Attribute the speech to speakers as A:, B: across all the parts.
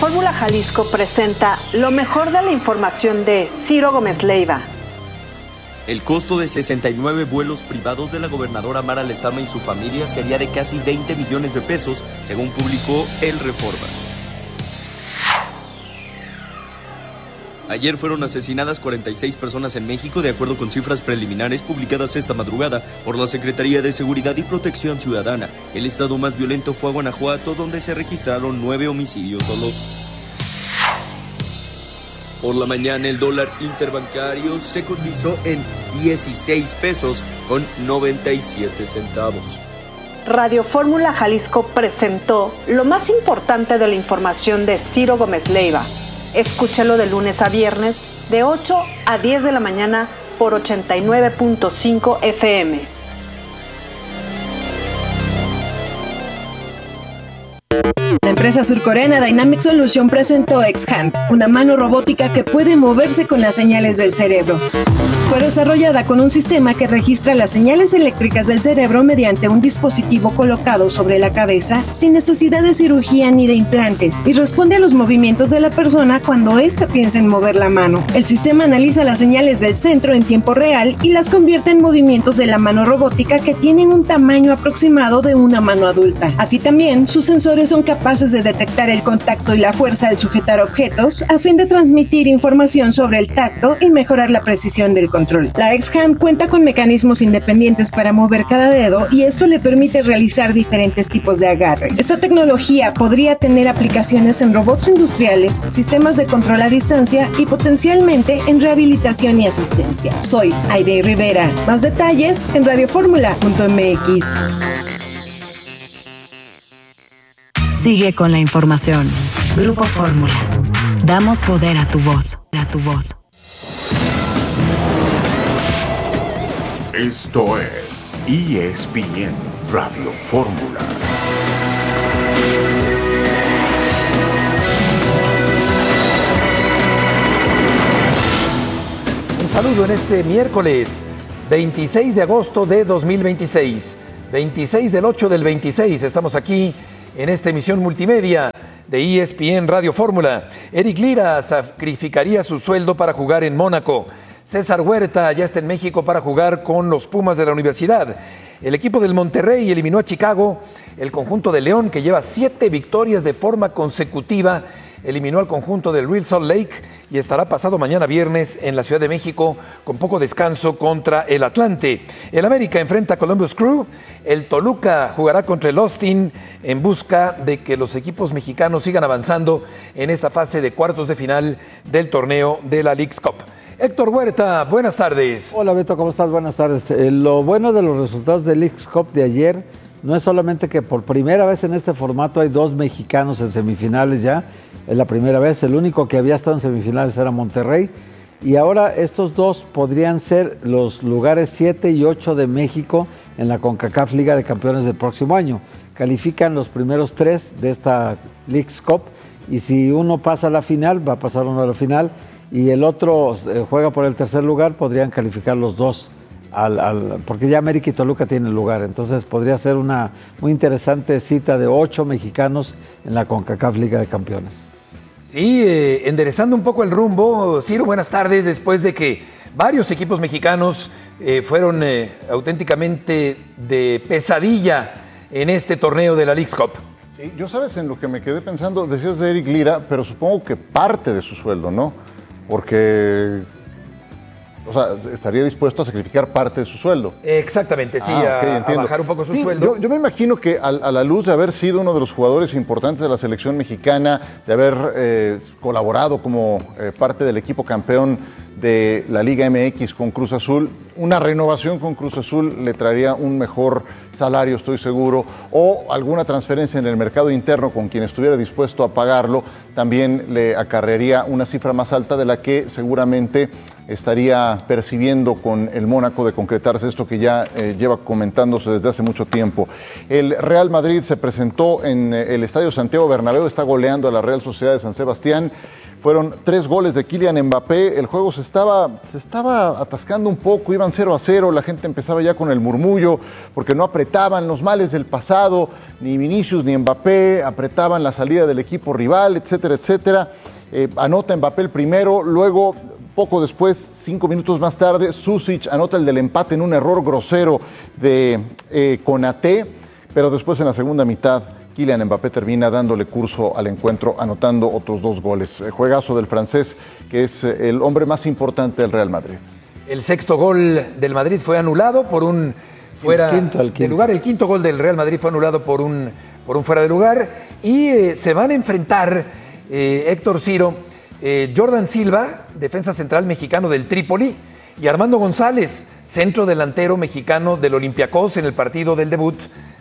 A: Fórmula Jalisco presenta lo mejor de la información de Ciro Gómez Leiva.
B: El costo de 69 vuelos privados de la gobernadora Mara Lezama y su familia sería de casi 20 millones de pesos, según publicó El Reforma. Ayer fueron asesinadas 46 personas en México, de acuerdo con cifras preliminares publicadas esta madrugada por la Secretaría de Seguridad y Protección Ciudadana. El estado más violento fue Guanajuato, donde se registraron 9 homicidios dolosos. Por la mañana el dólar interbancario se cotizó en 16 pesos con 97 centavos.
A: Radio Fórmula Jalisco presentó lo más importante de la información de Ciro Gómez Leiva. Escúchalo de lunes a viernes de 8 a 10 de la mañana por 89.5 FM.
C: La empresa surcoreana Dynamic Solution presentó X-Hand, una mano robótica que puede moverse con las señales del cerebro. Fue desarrollada con un sistema que registra las señales eléctricas del cerebro mediante un dispositivo colocado sobre la cabeza sin necesidad de cirugía ni de implantes y responde a los movimientos de la persona cuando ésta piensa en mover la mano. El sistema analiza las señales del centro en tiempo real y las convierte en movimientos de la mano robótica que tienen un tamaño aproximado de una mano adulta. Así también, sus sensores son capaces de detectar el contacto y la fuerza al sujetar objetos a fin de transmitir información sobre el tacto y mejorar la precisión del control. La X-Hand cuenta con mecanismos independientes para mover cada dedo y esto le permite realizar diferentes tipos de agarre. Esta tecnología podría tener aplicaciones en robots industriales, sistemas de control a distancia y potencialmente en rehabilitación y asistencia. Soy Aide Rivera. Más detalles en radioformula.mx.
D: Sigue con la información. Grupo Fórmula. Damos poder a tu voz. A tu voz.
E: Esto es ESPN Radio Fórmula.
F: Un saludo en este miércoles 26 de agosto de 2026. 26 del 8 del 26. Estamos aquí en esta emisión multimedia de ESPN Radio Fórmula. Eric Lira sacrificaría su sueldo para jugar en Mónaco. César Huerta ya está en México para jugar con los Pumas de la Universidad. El equipo del Monterrey eliminó a Chicago. El conjunto de León, que lleva 7 victorias de forma consecutiva, eliminó al conjunto del Real Salt Lake y estará pasado mañana viernes en la Ciudad de México con poco descanso contra el Atlante. El América enfrenta a Columbus Crew. El Toluca jugará contra el Austin en busca de que los equipos mexicanos sigan avanzando en esta fase de cuartos de final del torneo de la Leagues Cup. Héctor Huerta, buenas tardes.
G: Hola Beto, ¿cómo estás? Buenas tardes. Lo bueno de los resultados del Leagues Cup de ayer no es solamente que por primera vez en este formato hay 2 mexicanos en semifinales ya, es la primera vez, el único que había estado en semifinales era Monterrey, y ahora estos 2 podrían ser los lugares 7 y 8 de México en la CONCACAF Liga de Campeones del próximo año. Califican los primeros 3 de esta Leagues Cup, y si uno pasa a la final, va a pasar uno a la final, y el otro juega por el tercer lugar, podrían calificar los 2 porque ya América y Toluca tienen lugar. Entonces podría ser una muy interesante cita de 8 mexicanos en la CONCACAF Liga de Campeones.
F: Sí, enderezando un poco el rumbo, Ciro, buenas tardes. Después de que varios equipos mexicanos fueron auténticamente de pesadilla en este torneo de la Leagues Cup.
H: Sí, yo sabes en lo que me quedé pensando, decías de Eric Lira, pero supongo que parte de su sueldo, ¿no? Porque, o sea, estaría dispuesto a sacrificar parte de su sueldo.
F: Exactamente, sí, a bajar un poco su sueldo.
H: Yo me imagino que a la luz de haber sido uno de los jugadores importantes de la selección mexicana, de haber colaborado como parte del equipo campeón de la Liga MX con Cruz Azul, una renovación con Cruz Azul le traería un mejor salario, estoy seguro, o alguna transferencia en el mercado interno con quien estuviera dispuesto a pagarlo, también le acarrearía una cifra más alta de la que seguramente estaría percibiendo con el Mónaco de concretarse esto que ya lleva comentándose desde hace mucho tiempo. El Real Madrid se presentó en el Estadio Santiago Bernabéu, está goleando a la Real Sociedad de San Sebastián. Fueron 3 goles de Kylian Mbappé. El juego se estaba atascando un poco, iban 0-0, la gente empezaba ya con el murmullo porque no apretaban los males del pasado, ni Vinicius ni Mbappé apretaban la salida del equipo rival, etcétera, etcétera. Anota Mbappé el primero, luego poco después, 5 minutos más tarde, Sušić anota el del empate en un error grosero de Konaté, pero después en la segunda mitad Kylian Mbappé termina dándole curso al encuentro, anotando otros 2 goles. Juegazo del francés, que es el hombre más importante del Real Madrid.
F: El sexto gol del Madrid fue anulado por un fuera de lugar. El quinto gol del Real Madrid fue anulado por un fuera de lugar. Y se van a enfrentar, Héctor Ciro, Jordan Silva, defensa central mexicano del Trípoli, y Armando González, centro delantero mexicano del Olympiacos, en el partido del debut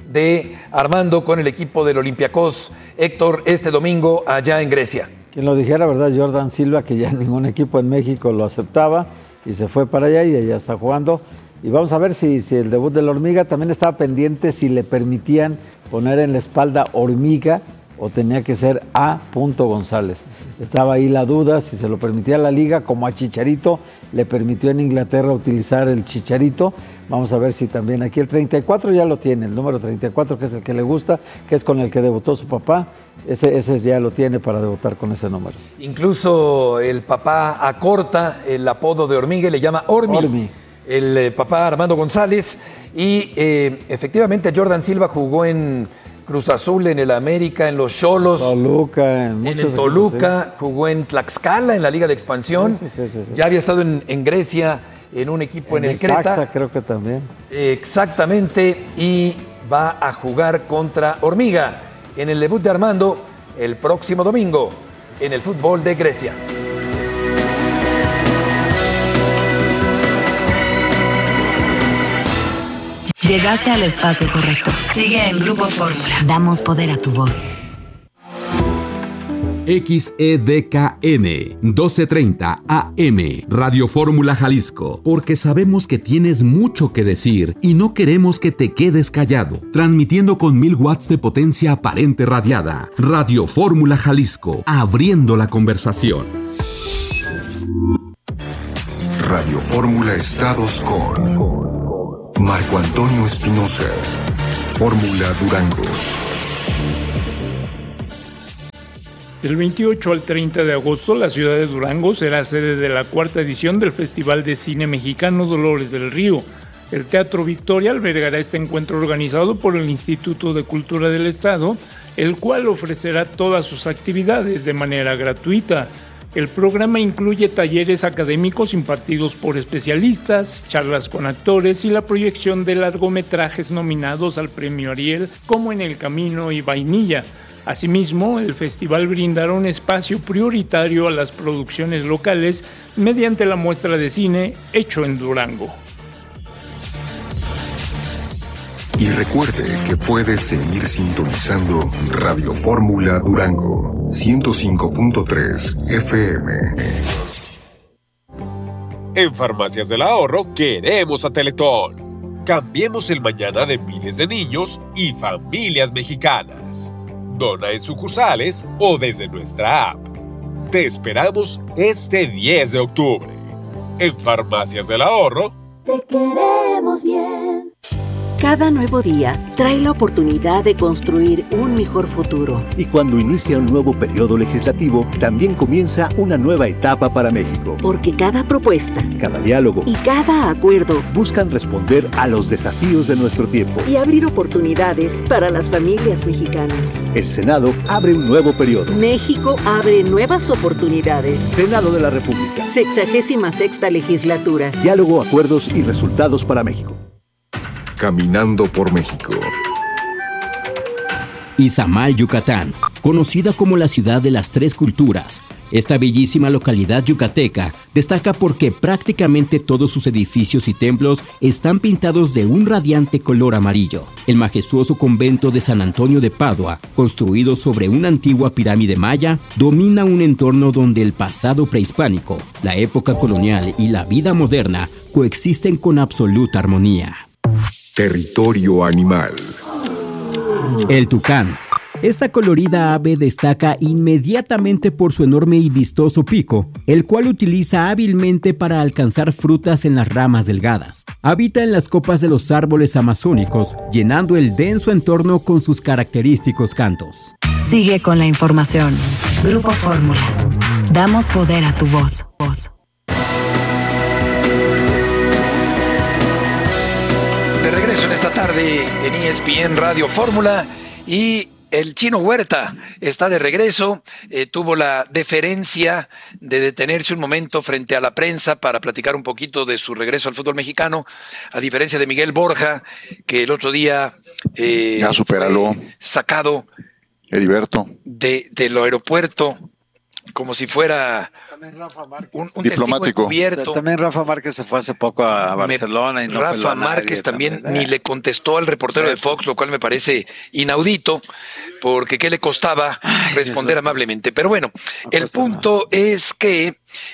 F: de Armando con el equipo del Olympiacos, Héctor, este domingo allá en Grecia.
G: Quien lo dijera, ¿verdad? Jordan Silva, que ya ningún equipo en México lo aceptaba y se fue para allá y allá está jugando. Y vamos a ver si el debut de la Hormiga también estaba pendiente, si le permitían poner en la espalda Hormiga o tenía que ser A. González. Estaba ahí la duda si se lo permitía la liga, como a Chicharito le permitió en Inglaterra utilizar el Chicharito. Vamos a ver si también aquí el 34 ya lo tiene, el número 34, que es el que le gusta, que es con el que debutó su papá. Ese ya lo tiene para debutar con ese número.
F: Incluso el papá acorta el apodo de Hormiga y le llama Ormi. El papá Armando González. Y efectivamente Jordan Silva jugó en Cruz Azul, en el América, en los Xolos,
G: Toluca, en
F: el Toluca, sí. Jugó en Tlaxcala, en la Liga de Expansión. Sí. Ya había estado en Grecia, en un equipo en el Creta.
G: Caxa, creo que también.
F: Exactamente, y va a jugar contra Hormiga en el debut de Armando el próximo domingo en el fútbol de Grecia.
D: Llegaste al espacio correcto. Sigue en Grupo Fórmula. Damos poder a tu voz.
I: XEDKN 1230 AM Radio Fórmula Jalisco, porque sabemos que tienes mucho que decir y no queremos que te quedes callado. Transmitiendo con 1000 watts de potencia aparente radiada. Radio Fórmula Jalisco, abriendo la conversación.
E: Radio Fórmula Estados con Marco Antonio Espinosa, Fórmula Durango.
J: Del 28 al 30 de agosto, la ciudad de Durango será sede de la 4ª edición del Festival de Cine Mexicano Dolores del Río. El Teatro Victoria albergará este encuentro organizado por el Instituto de Cultura del Estado, el cual ofrecerá todas sus actividades de manera gratuita. El programa incluye talleres académicos impartidos por especialistas, charlas con actores y la proyección de largometrajes nominados al Premio Ariel, como En el Camino y Vainilla. Asimismo, el festival brindará un espacio prioritario a las producciones locales mediante la muestra de cine Hecho en Durango.
E: Y recuerde que puedes seguir sintonizando Radio Fórmula Durango 105.3 FM.
K: En Farmacias del Ahorro queremos a Teletón. Cambiemos el mañana de miles de niños y familias mexicanas. Dona en sucursales o desde nuestra app. Te esperamos este 10 de octubre. En Farmacias del Ahorro.
L: Te queremos bien. Cada nuevo día trae la oportunidad de construir un mejor futuro.
M: Y cuando inicia un nuevo periodo legislativo, también comienza una nueva etapa para México.
L: Porque cada propuesta,
M: cada diálogo
L: y cada acuerdo
M: buscan responder a los desafíos de nuestro tiempo
L: y abrir oportunidades para las familias mexicanas.
M: El Senado abre un nuevo periodo.
L: México abre nuevas oportunidades.
M: Senado de la República.
L: 66ª legislatura.
M: Diálogo, acuerdos y resultados para México.
E: Caminando por México.
N: Izamal, Yucatán, conocida como la ciudad de las 3 culturas. Esta bellísima localidad yucateca destaca porque prácticamente todos sus edificios y templos están pintados de un radiante color amarillo. El majestuoso convento de San Antonio de Padua, construido sobre una antigua pirámide maya, domina un entorno donde el pasado prehispánico, la época colonial y la vida moderna coexisten con absoluta armonía.
E: Territorio animal.
N: El tucán, Esta colorida ave destaca inmediatamente por su enorme y vistoso pico, el cual utiliza hábilmente para alcanzar frutas en las ramas delgadas. Habita en las copas de los árboles amazónicos, llenando el denso entorno con sus característicos cantos.
D: Sigue con la información. Grupo Fórmula. Damos poder a tu voz.
F: De regreso en esta tarde en ESPN Radio Fórmula, y el Chino Huerta está de regreso. Tuvo la deferencia de detenerse un momento frente a la prensa para platicar un poquito de su regreso al fútbol mexicano, a diferencia de Miguel Borja, que el otro día
H: ya supéralo,
F: sacado
H: Heriberto
F: del aeropuerto como si fuera un
H: diplomático.
G: También Rafa Márquez se fue hace poco a Barcelona y no
F: Rafa Márquez también ni le contestó al reportero de Fox, lo cual me parece inaudito, porque qué le costaba responder amablemente. Pero bueno, el punto es que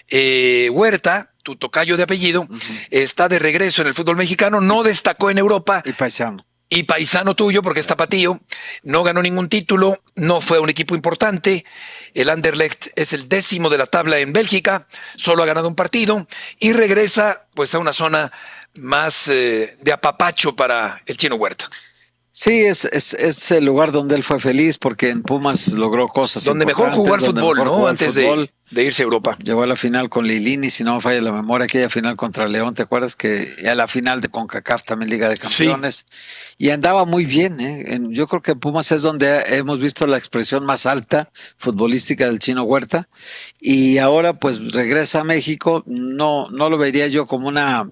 F: Huerta, tu tocayo de apellido, está de regreso en el fútbol mexicano, no destacó en Europa. Y paisano tuyo, porque es tapatío, no ganó ningún título, no fue a un equipo importante. El Anderlecht es el 10º de la tabla en Bélgica, solo ha ganado un partido y regresa pues a una zona más de apapacho para el Chino Huerta.
G: Sí, es el lugar donde él fue feliz, porque en Pumas logró cosas
F: donde mejor jugó al fútbol, ¿no? Antes de irse a Europa.
G: Llegó a la final con Lilini, si no me falla la memoria, aquella final contra León, ¿te acuerdas? Que a la final de CONCACAF, también Liga de Campeones, sí. Y andaba muy bien, ¿eh? Yo creo que en Pumas es donde hemos visto la expresión más alta futbolística del Chino Huerta, y ahora pues regresa a México. No lo vería yo como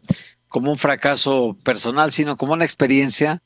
G: un fracaso personal, sino como una experiencia.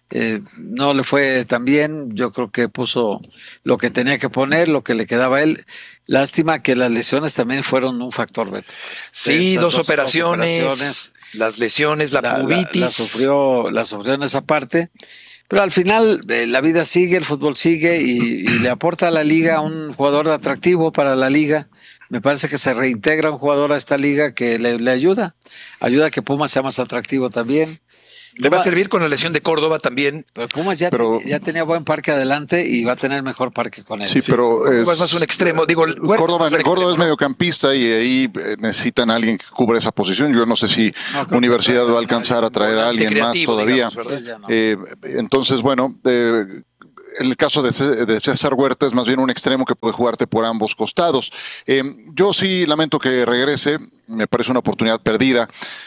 G: No le fue tan bien, yo creo que puso lo que tenía que poner, lo que le quedaba a él. Lástima que las lesiones también fueron un factor, Beto.
F: Sí, dos operaciones, las lesiones, la pubitis.
G: La sufrió en esa parte, pero al final la vida sigue, el fútbol sigue, y le aporta a la liga un jugador atractivo para la liga. Me parece que se reintegra un jugador a esta liga que le ayuda a que Pumas sea más atractivo también.
F: Le va a servir con la lesión de Córdoba también.
G: Pero Pumas ya tenía buen parque adelante y va a tener mejor parque con él.
H: Sí, pero
F: es más un extremo. Digo,
H: Córdoba es mediocampista y ahí necesitan a alguien que cubra esa posición. Yo no sé si Universidad va a alcanzar a traer a alguien más todavía. Entonces, bueno, en el caso de César Huerta es más bien un extremo que puede jugarte por ambos costados. Yo sí lamento que regrese, me parece una oportunidad perdida.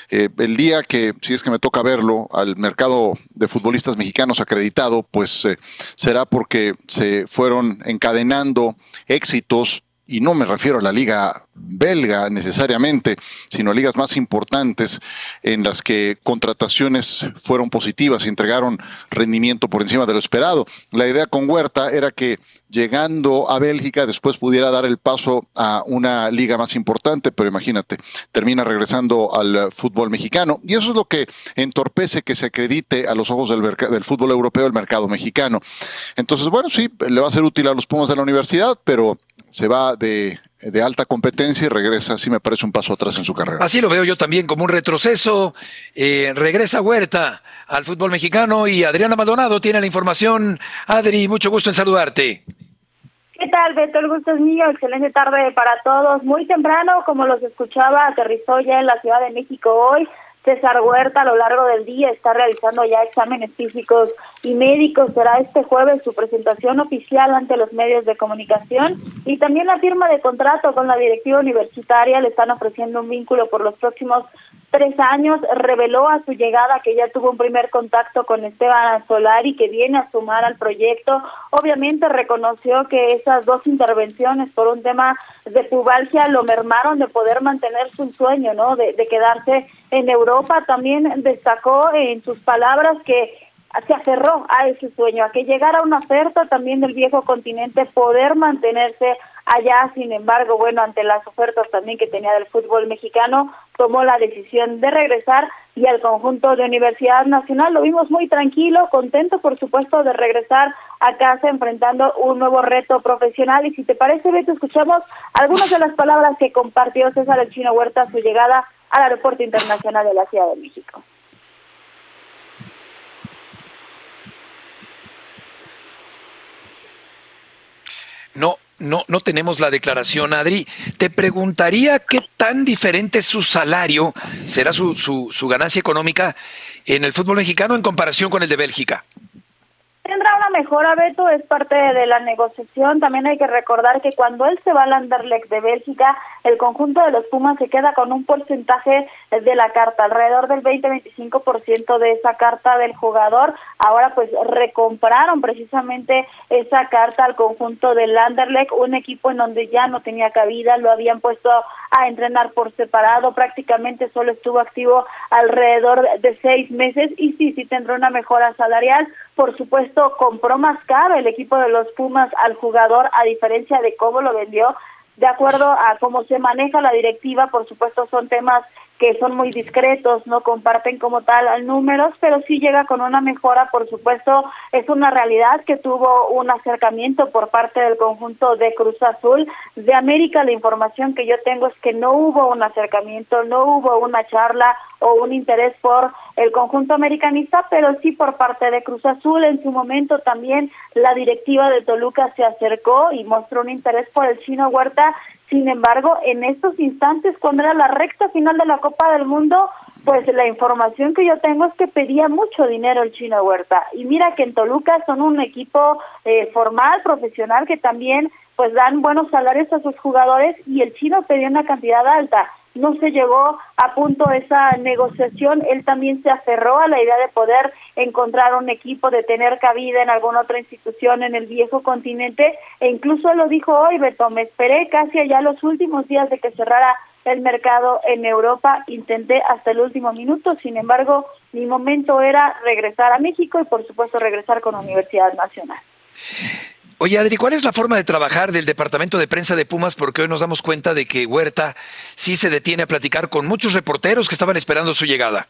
H: El día que, si es que me toca verlo, al mercado de futbolistas mexicanos acreditado, pues será porque se fueron encadenando éxitos. Y no me refiero a la liga belga necesariamente, sino a ligas más importantes en las que contrataciones fueron positivas y entregaron rendimiento por encima de lo esperado. La idea con Huerta era que llegando a Bélgica después pudiera dar el paso a una liga más importante, pero imagínate, termina regresando al fútbol mexicano. Y eso es lo que entorpece que se acredite a los ojos del fútbol europeo el mercado mexicano. Entonces, bueno, sí, le va a ser útil a los Pumas de la universidad, pero se va de alta competencia y regresa, sí me parece un paso atrás en su carrera.
F: Así lo veo yo también, como un retroceso. Regresa Huerta al fútbol mexicano y Adriana Maldonado tiene la información. Adri, mucho gusto en saludarte.
O: ¿Qué tal, Beto? El gusto es mío. Excelente tarde para todos. Muy temprano, como los escuchaba, aterrizó ya en la Ciudad de México hoy. César Huerta a lo largo del día está realizando ya exámenes físicos y médicos. Será este jueves su presentación oficial ante los medios de comunicación y también la firma de contrato con la directiva universitaria. Le están ofreciendo un vínculo por los próximos 3 años. Reveló a su llegada que ya tuvo un primer contacto con Esteban Solari, que viene a sumar al proyecto. Obviamente reconoció que esas 2 intervenciones por un tema de pubalgia lo mermaron de poder mantener su sueño, ¿no? De quedarse en Europa. También destacó en sus palabras que se aferró a ese sueño, a que llegara una oferta también del viejo continente, poder mantenerse allá. Sin embargo, bueno, ante las ofertas también que tenía del fútbol mexicano, tomó la decisión de regresar, y al conjunto de Universidad Nacional lo vimos muy tranquilo, contento por supuesto de regresar a casa enfrentando un nuevo reto profesional. Y si te parece, Beto, escuchamos algunas de las palabras que compartió César el Chino Huerta a su llegada al Aeropuerto Internacional de la Ciudad de México.
F: No tenemos la declaración, Adri. Te preguntaría qué tan diferente es su salario, será su ganancia económica en el fútbol mexicano en comparación con el de Bélgica.
O: Tendrá una mejora, Beto, es parte de la negociación. También hay que recordar que cuando él se va al Anderlecht de Bélgica, el conjunto de los Pumas se queda con un porcentaje de la carta, alrededor del 20-25% de esa carta del jugador. Ahora pues recompraron precisamente esa carta al conjunto del Anderlecht, un equipo en donde ya no tenía cabida, lo habían puesto a entrenar por separado, prácticamente solo estuvo activo alrededor de 6 meses y sí tendrá una mejora salarial. Por supuesto, compró más caro el equipo de los Pumas al jugador, a diferencia de cómo lo vendió. De acuerdo a cómo se maneja la directiva, por supuesto son temas que son muy discretos, no comparten como tal números, pero sí llega con una mejora. Por supuesto, es una realidad que tuvo un acercamiento por parte del conjunto de Cruz Azul. De América, la información que yo tengo es que no hubo un acercamiento, no hubo una charla o un interés por el conjunto americanista, pero sí por parte de Cruz Azul. En su momento también la directiva de Toluca se acercó y mostró un interés por el Chino Huerta. Sin embargo, en estos instantes, cuando era la recta final de la Copa del Mundo, pues la información que yo tengo es que pedía mucho dinero el Chino Huerta. Y mira que en Toluca son un equipo formal, profesional, que también pues dan buenos salarios a sus jugadores, y el Chino pedía una cantidad alta. No se llegó a punto esa negociación. Él también se aferró a la idea de poder encontrar un equipo, de tener cabida en alguna otra institución en el viejo continente, e incluso lo dijo hoy, Beto: me esperé casi allá los últimos días de que cerrara el mercado en Europa, intenté hasta el último minuto. Sin embargo, mi momento era regresar a México y por supuesto regresar con la Universidad Nacional.
F: Oye, Adri, ¿cuál es la forma de trabajar del departamento de prensa de Pumas? Porque hoy nos damos cuenta de que Huerta sí se detiene a platicar con muchos reporteros que estaban esperando su llegada.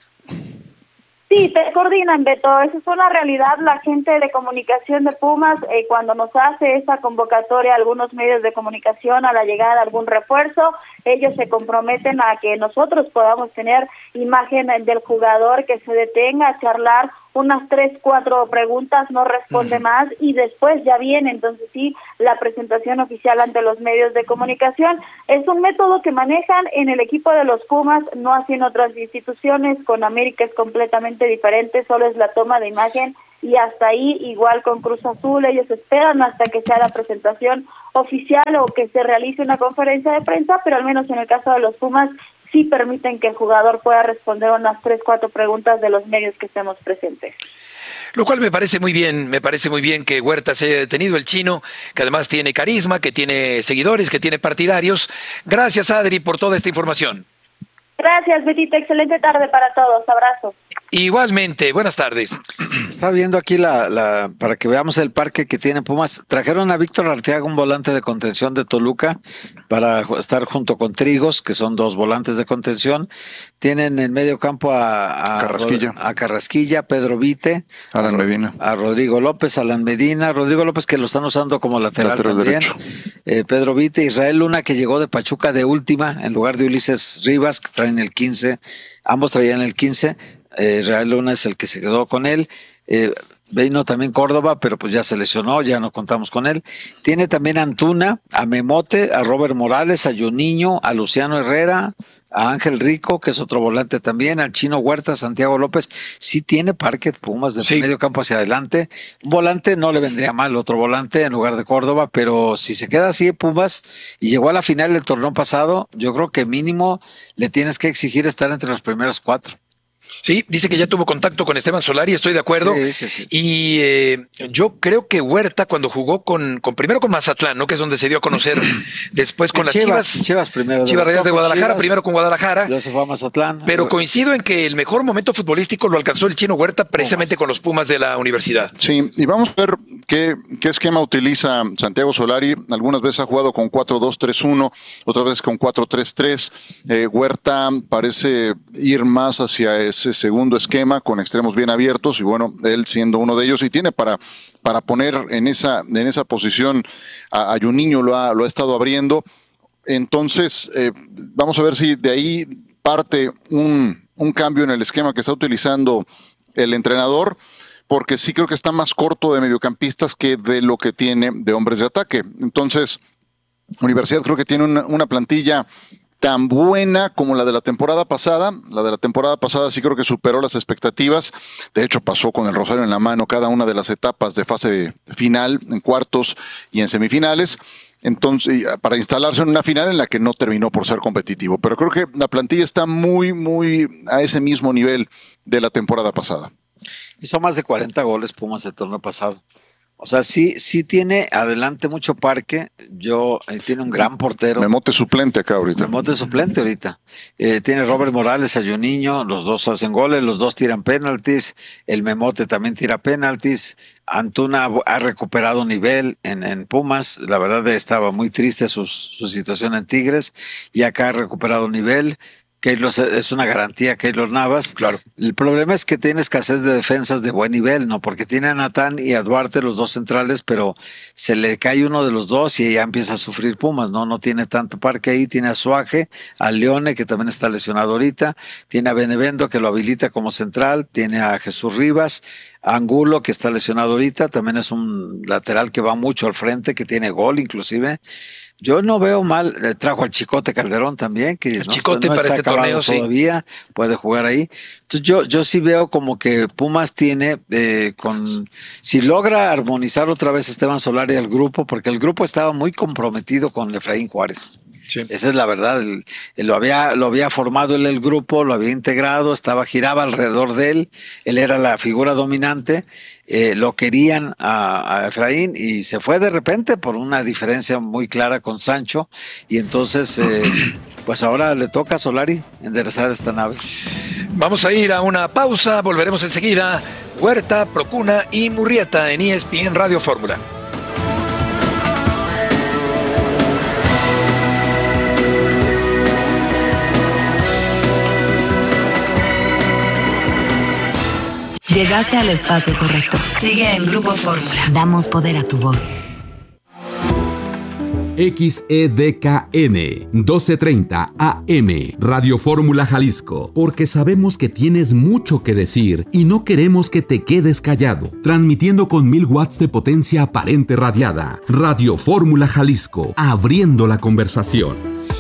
O: Sí, te coordinan, Beto, esa es una realidad. La gente de comunicación de Pumas, cuando nos hace esa convocatoria a algunos medios de comunicación a la llegada de algún refuerzo, ellos se comprometen a que nosotros podamos tener imagen del jugador, que se detenga a charlar unas 3-4 preguntas, no responde más, y después ya viene, entonces sí, la presentación oficial ante los medios de comunicación. Es un método que manejan en el equipo de los Pumas, no así en otras instituciones. Con América es completamente diferente, solo es la toma de imagen y hasta ahí. Igual con Cruz Azul, ellos esperan hasta que sea la presentación oficial o que se realice una conferencia de prensa, pero al menos en el caso de los Pumas sí permiten que el jugador pueda responder unas 3-4 preguntas de los medios que estemos presentes.
F: Lo cual me parece muy bien que Huerta se haya detenido, el Chino, que además tiene carisma, que tiene seguidores, que tiene partidarios. Gracias, Adri, por toda esta información.
O: Gracias, Betito, excelente tarde para todos, abrazo.
F: Igualmente, buenas tardes.
G: Está viendo aquí para que veamos el parque que tiene Pumas. Trajeron a Víctor Arteaga, un volante de contención de Toluca, para estar junto con Trigos, que son 2 volantes de contención. Tienen en medio campo a Carrasquilla, Pedro Vite,
H: Alan Medina,
G: a Rodrigo López, Rodrigo López, que lo están usando como lateral también. Pedro Vite, Israel Luna, que llegó de Pachuca de última, en lugar de Ulises Rivas, que traen el 15. Ambos traían el 15. Israel Luna es el que se quedó con él. Vino también Córdoba, pero pues ya se lesionó, ya no contamos con él. Tiene también a Antuna, a Memote, a Robert Morales, a Juninho, a Luciano Herrera, a Ángel Rico, que es otro volante también, al Chino Huerta, Santiago López. Sí tiene parque Pumas de medio campo hacia adelante. Un volante no le vendría mal, otro volante en lugar de Córdoba, pero si se queda así Pumas y llegó a la final del torneo pasado, yo creo que mínimo le tienes que exigir estar entre los primeros 4.
F: Sí, dice que ya tuvo contacto con Esteban Solari, estoy de acuerdo.
G: Sí.
F: Y yo creo que Huerta, cuando jugó primero con Mazatlán, ¿no?, que es donde se dio a conocer, después con las Chivas
G: primero.
F: Chivas Rayadas de Guadalajara, primero con Guadalajara.
G: Luego se fue a Mazatlán.
F: Pero coincido en que el mejor momento futbolístico lo alcanzó el Chino Huerta precisamente con los Pumas de la universidad.
H: Sí, y vamos a ver qué esquema utiliza Santiago Solari. Algunas veces ha jugado con 4-2-3-1, otras veces con 4-3-3. Huerta parece ir más hacia ese segundo esquema con extremos bien abiertos, y bueno, él siendo uno de ellos, y tiene para poner en esa posición a Juninho, lo ha estado abriendo. Entonces vamos a ver si de ahí parte un cambio en el esquema que está utilizando el entrenador, porque sí creo que está más corto de mediocampistas que de lo que tiene de hombres de ataque. Entonces, Universidad creo que tiene una plantilla tan buena como la de la temporada pasada. La de la temporada pasada sí creo que superó las expectativas. De hecho, pasó con el rosario en la mano cada una de las etapas de fase final, en cuartos y en semifinales. Entonces, para instalarse en una final en la que no terminó por ser competitivo. Pero creo que la plantilla está muy a ese mismo nivel de la temporada pasada.
G: Hizo más de 40 goles Pumas el torneo pasado. O sea, sí tiene adelante mucho parque. Tiene un gran portero.
H: Memote suplente acá ahorita.
G: Tiene Robert Morales, a Juninho, los dos hacen goles, los dos tiran penaltis. El Memote también tira penaltis. Antuna ha recuperado nivel en Pumas. La verdad estaba muy triste su situación en Tigres y acá ha recuperado nivel. Keylor es una garantía, Keylor Navas.
F: Claro.
G: El problema es que tiene escasez de defensas de buen nivel, ¿no? Porque tiene a Natán y a Duarte, los dos centrales, pero se le cae uno de los dos y ya empieza a sufrir Pumas, ¿no? No tiene tanto parque ahí. Tiene a Suaje, a Leone, que también está lesionado ahorita. Tiene a Benevendo, que lo habilita como central. Tiene a Jesús Rivas. Angulo, que está lesionado ahorita. También es un lateral que va mucho al frente, que tiene gol inclusive. Yo no veo mal, trajo al Chicote Calderón también, que
F: el Chicote
G: no
F: para
G: está
F: este torneo
G: todavía, puede jugar ahí. Entonces yo sí veo como que Pumas tiene, si logra armonizar otra vez Esteban Solari al grupo, porque el grupo estaba muy comprometido con Efraín Juárez. Sí. Esa es la verdad, lo había formado él el grupo, lo había integrado, giraba alrededor de él, él era la figura dominante. Lo querían a Efraín y se fue de repente por una diferencia muy clara con Sancho y entonces pues ahora le toca a Solari enderezar esta nave.
F: Vamos a ir a una pausa, volveremos enseguida. Huerta, Procuna y Murrieta en ESPN Radio Fórmula.
D: Llegaste al espacio correcto. Sigue en Grupo Fórmula. Damos poder a tu voz.
I: XEDKN 1230 AM Radio Fórmula Jalisco, porque sabemos que tienes mucho que decir y no queremos que te quedes callado. Transmitiendo con 1000 watts de potencia aparente radiada. Radio Fórmula Jalisco, abriendo la conversación.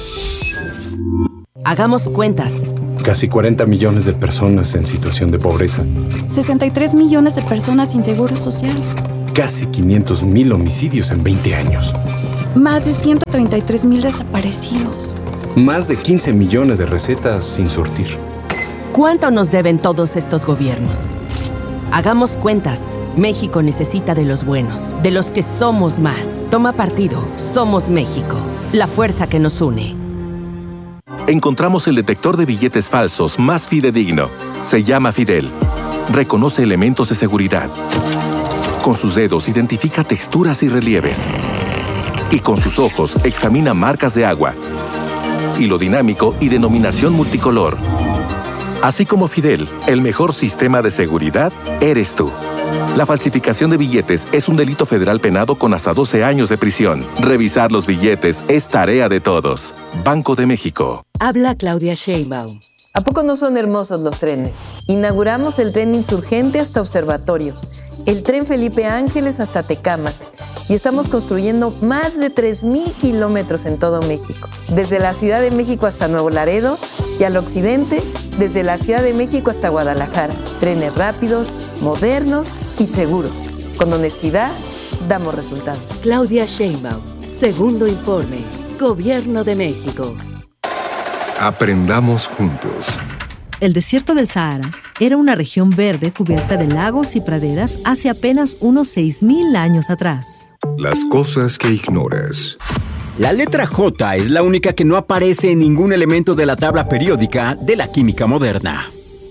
P: Hagamos cuentas.
Q: Casi 40 millones de personas en situación de pobreza.
R: 63 millones de personas sin seguro social.
Q: Casi 500,000 homicidios en 20 años.
R: Más de 133,000 desaparecidos.
Q: Más de 15 millones de recetas sin surtir.
P: ¿Cuánto nos deben todos estos gobiernos? Hagamos cuentas. México necesita de los buenos, de los que somos más. Toma partido. Somos México. La fuerza que nos une.
S: Encontramos el detector de billetes falsos más fidedigno. Se llama Fidel. Reconoce elementos de seguridad. Con sus dedos identifica texturas y relieves. Y con sus ojos examina marcas de agua. Hilo dinámico y denominación multicolor. Así como Fidel, el mejor sistema de seguridad eres tú. La falsificación de billetes es un delito federal penado con hasta 12 años de prisión. Revisar los billetes es tarea de todos. Banco de México.
T: Habla Claudia Sheinbaum.
U: ¿A poco no son hermosos los trenes? Inauguramos el tren Insurgente hasta Observatorio, el tren Felipe Ángeles hasta Tecámac y estamos construyendo más de 3,000 kilómetros en todo México. Desde la Ciudad de México hasta Nuevo Laredo y al occidente, desde la Ciudad de México hasta Guadalajara. Trenes rápidos, modernos y seguros. Con honestidad, damos resultados.
T: Claudia Sheinbaum, segundo informe, Gobierno de México.
E: Aprendamos juntos.
V: El desierto del Sahara era una región verde cubierta de lagos y praderas hace apenas unos 6,000 años atrás.
E: Las cosas que ignoras.
N: La letra J es la única que no aparece en ningún elemento de la tabla periódica de la química moderna.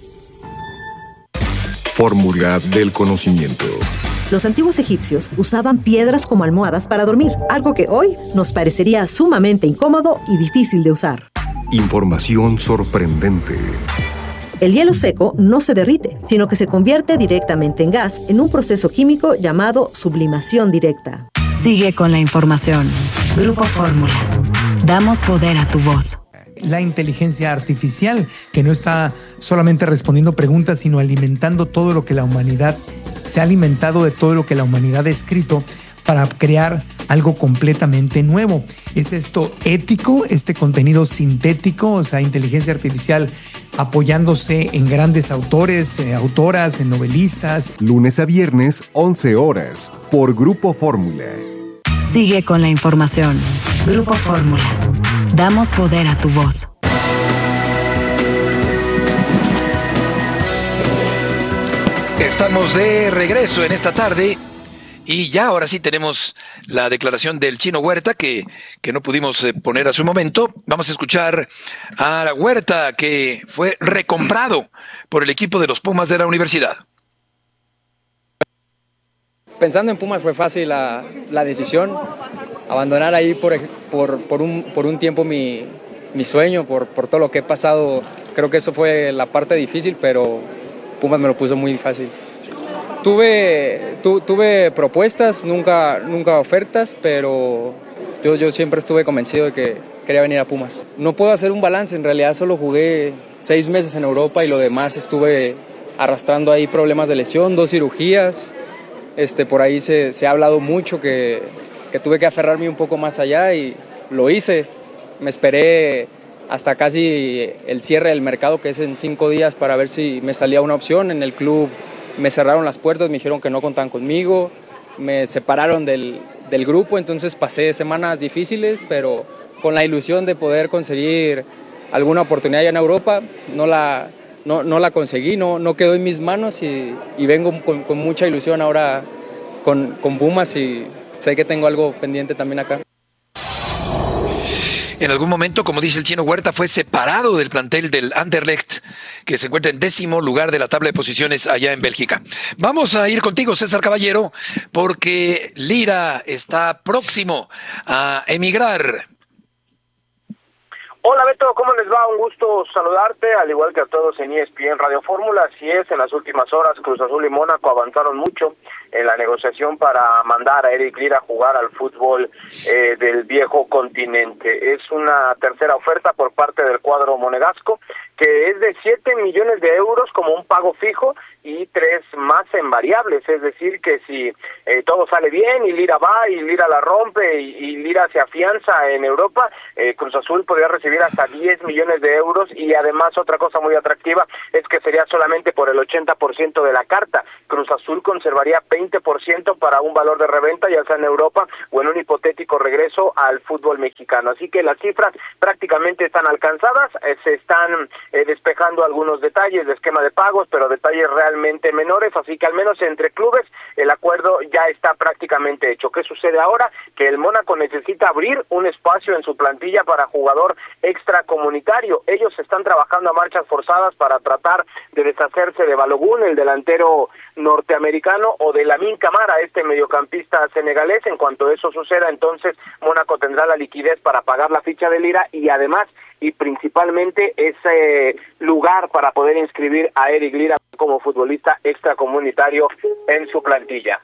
E: Fórmula del conocimiento.
V: Los antiguos egipcios usaban piedras como almohadas para dormir, algo que hoy nos parecería sumamente incómodo y difícil de usar.
E: Información sorprendente.
V: El hielo seco no se derrite, sino que se convierte directamente en gas en un proceso químico llamado sublimación directa.
D: Sigue con la información. Grupo Fórmula. Damos poder a tu voz.
W: La inteligencia artificial, que no está solamente respondiendo preguntas, sino alimentando todo lo que la humanidad
A: se ha alimentado de todo lo que la humanidad ha escrito para crear algo completamente nuevo. ¿Es esto ético, este contenido sintético, o sea, inteligencia artificial apoyándose en grandes autores, autoras, en novelistas?
E: Lunes a viernes, 11 horas, por Grupo Fórmula.
D: Sigue con la información. Grupo Fórmula. Damos poder a tu voz.
F: Estamos de regreso en esta tarde y ya ahora sí tenemos la declaración del Chino Huerta que no pudimos poner a su momento. Vamos a escuchar a la Huerta, que fue recomprado por el equipo de los Pumas de la universidad.
B: Pensando en Pumas fue fácil la decisión, abandonar ahí por un tiempo mi sueño, por todo lo que he pasado. Creo que eso fue la parte difícil, pero Pumas me lo puso muy fácil. Tuve propuestas, nunca ofertas, pero yo siempre estuve convencido de que quería venir a Pumas. No puedo hacer un balance, en realidad solo jugué 6 meses en Europa y lo demás estuve arrastrando ahí problemas de lesión, 2 cirugías. Por ahí se ha hablado mucho que tuve que aferrarme un poco más allá y lo hice. Me esperé hasta casi el cierre del mercado, que es en 5 días, para ver si me salía una opción. En el club me cerraron las puertas, me dijeron que no contaban conmigo, me separaron del grupo, entonces pasé semanas difíciles, pero con la ilusión de poder conseguir alguna oportunidad allá en Europa. No la conseguí, no quedó en mis manos y vengo con mucha ilusión ahora con Pumas y sé que tengo algo pendiente también acá.
F: En algún momento, como dice el Chino Huerta, fue separado del plantel del Anderlecht, que se encuentra en 10º lugar de la tabla de posiciones allá en Bélgica. Vamos a ir contigo, César Caballero, porque Lira está próximo a emigrar.
W: Hola Beto, ¿cómo les va? Un gusto saludarte, al igual que a todos en ESPN Radio Fórmula. Así es, en las últimas horas Cruz Azul y Mónaco avanzaron mucho en la negociación para mandar a Eric Lira a jugar al fútbol del viejo continente. Es una tercera oferta por parte del cuadro monegasco, que es de 7 millones de euros como un pago fijo y 3 más en variables, es decir, que si todo sale bien y Lira va y Lira la rompe y Lira se afianza en Europa, Cruz Azul podría recibir hasta 10 millones de euros y además otra cosa muy atractiva es que sería solamente por el 80% de la carta. Cruz Azul conservaría 20% para un valor de reventa, ya sea en Europa o en un hipotético regreso al fútbol mexicano. Así que las cifras prácticamente están alcanzadas, se están despejando algunos detalles de esquema de pagos, pero detalles realmente menores, así que al menos entre clubes el acuerdo ya está prácticamente hecho. ¿Qué sucede ahora? Que el Mónaco necesita abrir un espacio en su plantilla para jugador extracomunitario. Ellos están trabajando a marchas forzadas para tratar de deshacerse de Balogun, el delantero norteamericano, o de Lamine Camara, este mediocampista senegalés. En cuanto eso suceda, entonces Mónaco tendrá la liquidez para pagar la ficha de Lira y además y principalmente ese lugar para poder inscribir a Eric Lira como futbolista extracomunitario en su plantilla.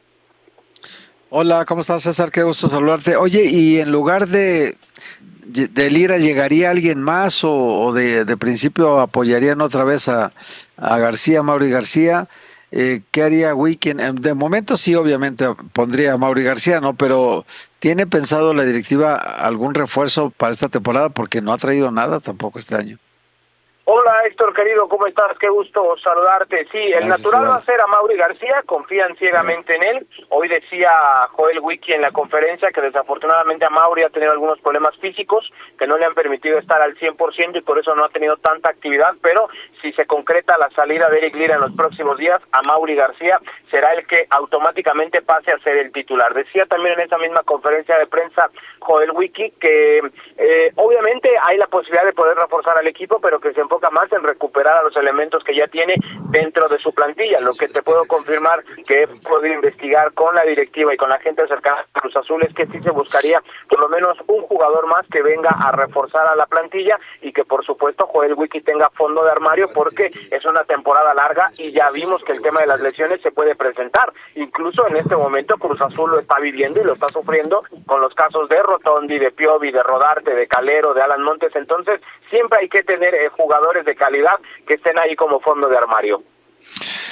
G: Hola, ¿cómo estás, César? Qué gusto saludarte. Oye, y en lugar de Lira, ¿llegaría alguien más o de principio apoyarían otra vez a García, Mauri García? ¿Qué haría Weekend? De momento sí, obviamente pondría a Mauri García, ¿no? Pero ¿tiene pensado la directiva algún refuerzo para esta temporada? Porque no ha traído nada tampoco este año.
W: Hola Héctor, querido, ¿cómo estás? Qué gusto saludarte. Sí, el
G: Gracias,
W: natural
G: igual.
W: va a ser a Mauri García, confían ciegamente en él. Hoy decía Joel Wiki en la conferencia que desafortunadamente a Mauri ha tenido algunos problemas físicos que no le han permitido estar al 100% y por eso no ha tenido tanta actividad, pero si se concreta la salida de Eric Lira en los próximos días, a Mauri García será el que automáticamente pase a ser el titular. Decía también en esa misma conferencia de prensa Joel Wiki que obviamente hay la posibilidad de poder reforzar al equipo, pero que se enfoca más en recuperar a los elementos que ya tiene dentro de su plantilla. Lo que te puedo confirmar que he podido investigar con la directiva y con la gente cercana a Cruz Azul es que sí se buscaría por lo menos un jugador más que venga a reforzar a la plantilla y que por supuesto Joel Wiki tenga fondo de armario porque es una temporada larga y ya vimos que el tema de las lesiones se puede presentar. Incluso en este momento Cruz Azul lo está viviendo y lo está sufriendo con los casos de Rotondi, de Piovi, de Rodarte, de Calero, de Alan Montes. Entonces siempre hay que tener jugadores de calidad que estén ahí como fondo de armario.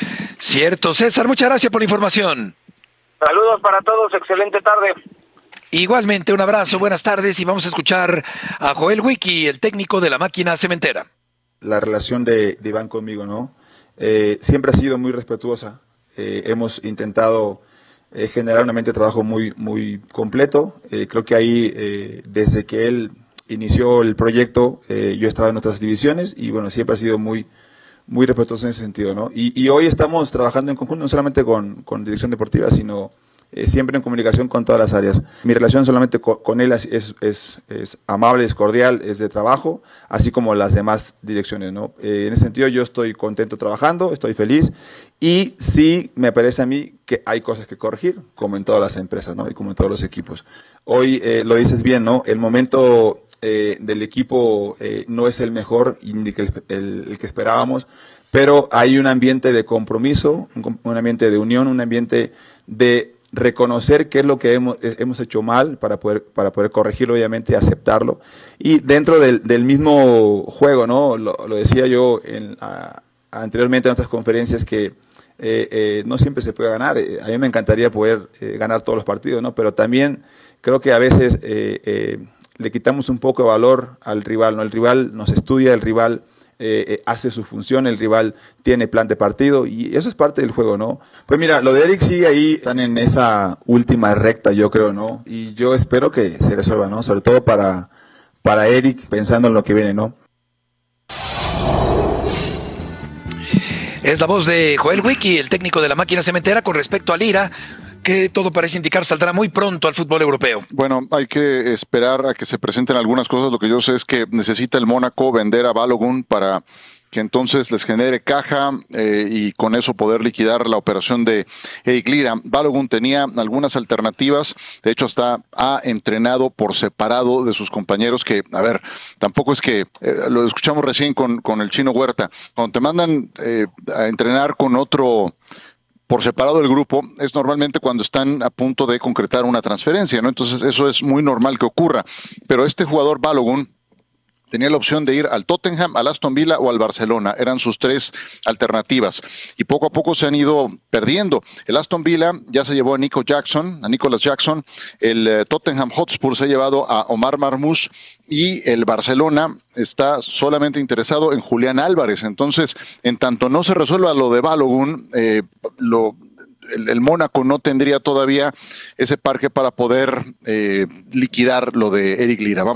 F: Cierto. César, muchas gracias por la información.
W: Saludos para todos, excelente tarde.
F: Igualmente, un abrazo, buenas tardes, y vamos a escuchar a Joel Wiki, el técnico de la máquina cementera.
C: La relación de Iván conmigo, ¿no? Siempre ha sido muy respetuosa. Hemos intentado generar un ambiente de trabajo muy completo. Creo que ahí, desde que él inició el proyecto, yo estaba en otras divisiones y bueno, siempre ha sido muy respetuoso en ese sentido, ¿no? Y hoy estamos trabajando en conjunto, no solamente con dirección deportiva, sino siempre en comunicación con todas las áreas. Mi relación solamente con él es amable, es cordial, es de trabajo, así como las demás direcciones, ¿no? En ese sentido yo estoy contento trabajando, estoy feliz, y sí me parece a mí que hay cosas que corregir, como en todas las empresas, ¿no? Y como en todos los equipos. Hoy lo dices bien, ¿no? El momento del equipo no es el mejor ni el que esperábamos, pero hay un ambiente de compromiso, un ambiente de unión, un ambiente de reconocer qué es lo que hemos hecho mal para poder corregirlo, obviamente, y aceptarlo. Y dentro del mismo juego, ¿no? Lo decía yo anteriormente en otras conferencias, que no siempre se puede ganar. A mí me encantaría poder ganar todos los partidos, ¿no? Pero también creo que a veces le quitamos un poco de valor al rival, ¿no? El rival nos estudia, el rival hace su función, el rival tiene plan de partido y eso es parte del juego, ¿no? Pues mira, lo de Eric sigue ahí, están en esa última recta, yo creo, ¿no? Y yo espero que se resuelva, ¿no? Sobre todo para Eric, pensando en lo que viene, ¿no?
F: Es la voz de Joel Wiki, el técnico de la máquina cementera, con respecto a Lira, que todo parece indicar saldrá muy pronto al fútbol europeo.
J: Bueno, hay que esperar a que se presenten algunas cosas. Lo que yo sé es que necesita el Mónaco vender a Balogun para que entonces les genere caja y con eso poder liquidar la operación de Eric Lira. Balogun tenía algunas alternativas, de hecho ha entrenado por separado de sus compañeros, que, a ver, tampoco es que, lo escuchamos recién con el Chino Huerta, cuando te mandan a entrenar con otro por separado del grupo, es normalmente cuando están a punto de concretar una transferencia, ¿no? Entonces eso es muy normal que ocurra, pero este jugador Balogun tenía la opción de ir al Tottenham, al Aston Villa o al Barcelona. Eran sus tres alternativas. Y poco a poco se han ido perdiendo. El Aston Villa ya se llevó a Nicolas Jackson. El Tottenham Hotspur se ha llevado a Omar Marmoush. Y el Barcelona está solamente interesado en Julián Álvarez. Entonces, en tanto no se resuelva lo de Balogun, el Mónaco no tendría todavía ese parque para poder liquidar lo de Eric Lira.